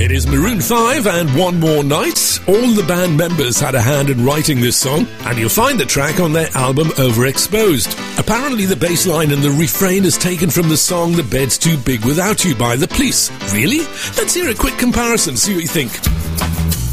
It is Maroon 5 and One More Night. All the band members had a hand in writing this song, and you'll find the track on their album Overexposed. Apparently the bass line and the refrain is taken from the song The Bed's Too Big Without You by The Police. Really? Let's hear a quick comparison, see what you think.